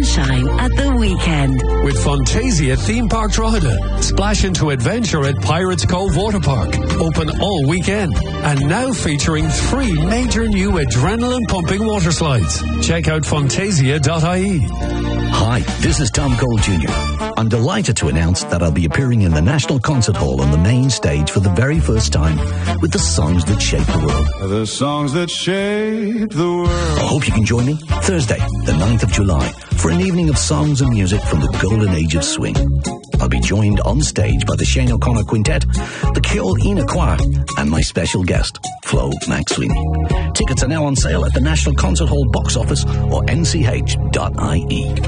sunshine at the weekend. With Fantasia Theme Park Drogheda. Splash into adventure at Pirates Cove Water Park. Open all weekend. And now featuring 3 major new adrenaline-pumping water slides. Check out fantasia.ie. Hi, this is Tom Cole Jr. I'm delighted to announce that I'll be appearing in the National Concert Hall on the main stage for the very first time with the songs that shape the world. The songs that shape the world. I hope you can join me Thursday, the 9th of July, for an evening of songs and music from the golden age of swing. I'll be joined on stage by the Shane O'Connor Quintet, the Ceol Ina Choir, and my special guest, Flo McSweeney. Tickets are now on sale at the National Concert Hall box office or nch.ie.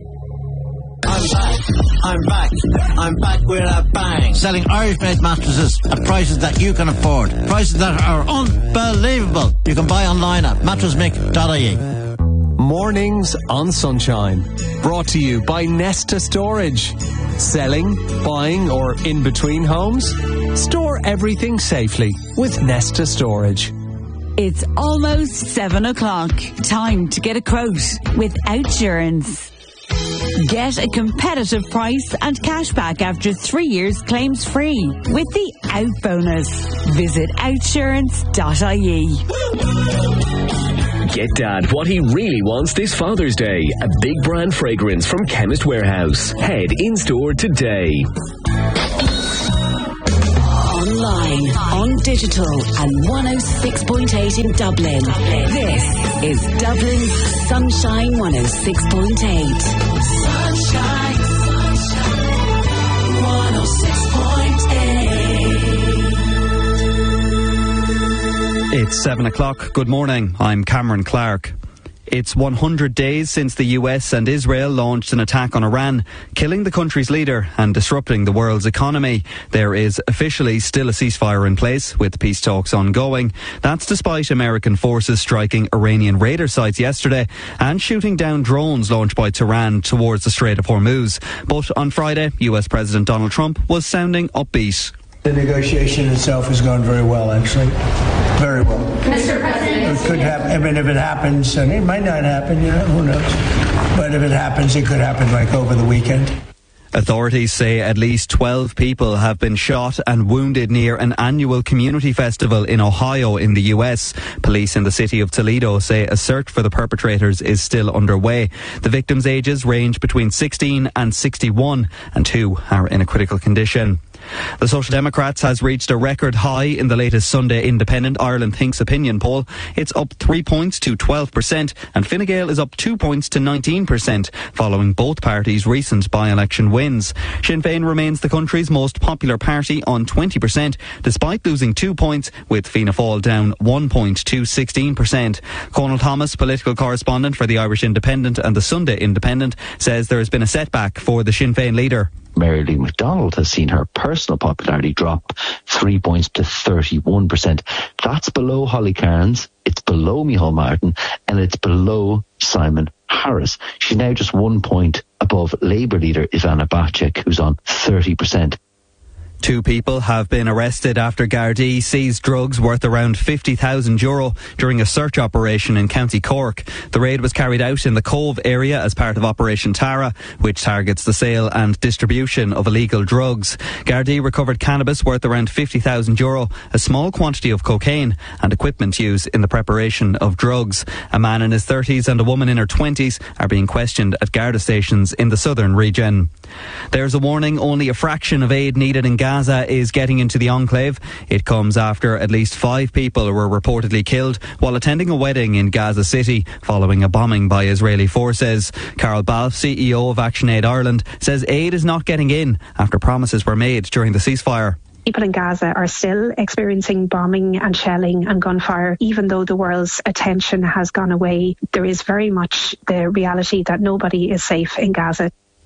I'm back with a bang. Selling Irish-made mattresses at prices that you can afford. Prices that are unbelievable. You can buy online at mattressmick.ie. Mornings on Sunshine. Brought to you by Nesta Storage. Selling, buying or in between homes? Store everything safely with Nesta Storage. It's almost 7 o'clock. Time to get a quote with Outsurance. Get a competitive price and cash back after 3 years claims free with the Out Bonus. Visit outsurance.ie. Get Dad what he really wants this Father's Day. A big brand fragrance from Chemist Warehouse. Head in store today. Online, on digital, and 106.8 in Dublin. This is Dublin's Sunshine 106.8. Sunshine, 106.8. It's 7 o'clock. Good morning. I'm Cameron Clark. It's 100 days since the US and Israel launched an attack on Iran, killing the country's leader and disrupting the world's economy. There is officially still a ceasefire in place, with peace talks ongoing. That's despite American forces striking Iranian radar sites yesterday and shooting down drones launched by Tehran towards the Strait of Hormuz. But on Friday, US President Donald Trump was sounding upbeat. The negotiation itself has gone very well, actually. Very well. Mr. President. It could happen. I mean, if it happens, and it might not happen, who knows? But if it happens, it could happen like over the weekend. Authorities say at least 12 people have been shot and wounded near an annual community festival in Ohio in the US. Police in the city of Toledo say a search for the perpetrators is still underway. The victims' ages range between 16 and 61, and 2 are in a critical condition. The Social Democrats has reached a record high in the latest Sunday Independent Ireland Thinks opinion poll. It's up 3 points to 12%, and Fine Gael is up 2 points to 19%, following both parties' recent by-election wins. Sinn Féin remains the country's most popular party on 20%, despite losing 2 points, with Fianna Fáil down 1 point to 16%. Conal Thomas, political correspondent for the Irish Independent and the Sunday Independent, says there has been a setback for the Sinn Féin leader. Mary Lee McDonald has seen her personal popularity drop 3 points to 31%. That's below Holly Cairns, it's below Micheál Martin, and it's below Simon Harris. She's now just 1 point above Labour leader Ivana Bacik, who's on 30%. 2 people have been arrested after Gardaí seized drugs worth around €50,000 during a search operation in County Cork. The raid was carried out in the Cove area as part of Operation Tara, which targets the sale and distribution of illegal drugs. Gardaí recovered cannabis worth around €50,000, a small quantity of cocaine, and equipment used in the preparation of drugs. A man in his 30s and a woman in her 20s are being questioned at Garda stations in the southern region. There's a warning: only a fraction of aid needed in Gaza is getting into the enclave. It comes after at least 5 people were reportedly killed while attending a wedding in Gaza City following a bombing by Israeli forces. Carol Balfe, CEO of ActionAid Ireland, says aid is not getting in after promises were made during the ceasefire. People in Gaza are still experiencing bombing and shelling and gunfire. Even though the world's attention has gone away, there is very much the reality that nobody is safe in Gaza.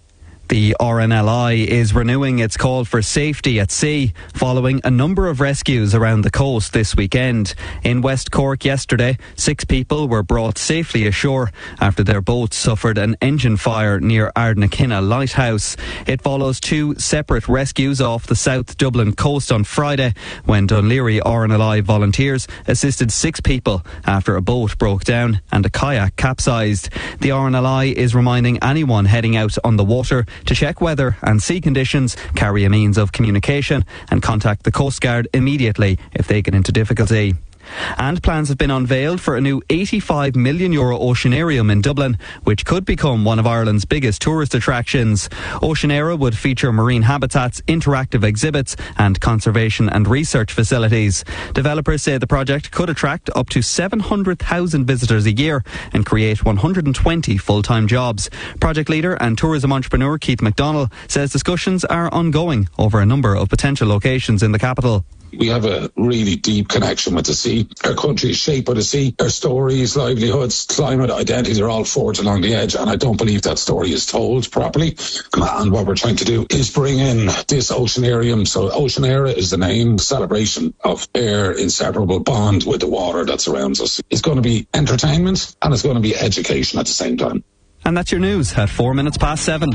The RNLI is renewing its call for safety at sea following a number of rescues around the coast this weekend. In West Cork yesterday, 6 people were brought safely ashore after their boat suffered an engine fire near Ardnakinna Lighthouse. It follows 2 separate rescues off the South Dublin coast on Friday when Dunleary RNLI volunteers assisted 6 people after a boat broke down and a kayak capsized. The RNLI is reminding anyone heading out on the water to check weather and sea conditions, carry a means of communication and contact the Coast Guard immediately if they get into difficulty. And plans have been unveiled for a new €85 million Oceanarium in Dublin, which could become one of Ireland's biggest tourist attractions. Oceanera would feature marine habitats, interactive exhibits and conservation and research facilities. Developers say the project could attract up to 700,000 visitors a year and create 120 full-time jobs. Project leader and tourism entrepreneur Keith McDonnell says discussions are ongoing over a number of potential locations in the capital. We have a really deep connection with the sea. Our country is shaped by the sea. Our stories, livelihoods, climate, identities are all forged along the edge, and I don't believe that story is told properly. And what we're trying to do is bring in this Oceanarium. So Oceanera is the name, celebration of our inseparable bond with the water that surrounds us. It's going to be entertainment and it's going to be education at the same time. And that's your news at 7:04.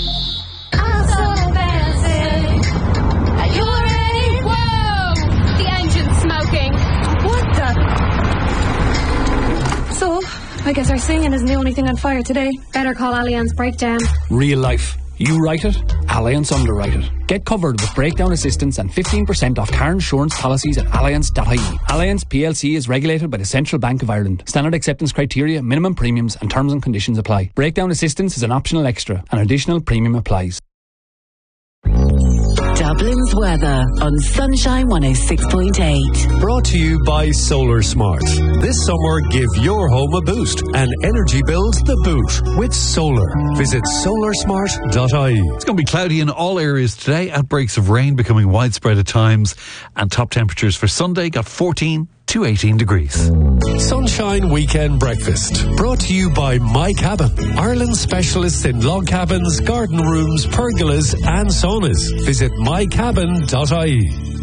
I guess our singing isn't the only thing on fire today. Better call Allianz Breakdown. Real life. You write it, Allianz underwrite it. Get covered with breakdown assistance and 15% off car insurance policies at allianz.ie. Allianz PLC is regulated by the Central Bank of Ireland. Standard acceptance criteria, minimum premiums and terms and conditions apply. Breakdown assistance is an optional extra. An additional premium applies. Dublin's weather on Sunshine 106.8. Brought to you by Solar Smart. This summer, give your home a boost and energy bills the boot with solar. Visit solarsmart.ie. It's going to be cloudy in all areas today. Outbreaks of rain becoming widespread at times. And top temperatures for Sunday got 14 to 18 degrees. Sunshine Weekend Breakfast. Brought to you by My Cabin. Ireland's specialists in log cabins, garden rooms, pergolas and saunas. Visit mycabin.ie.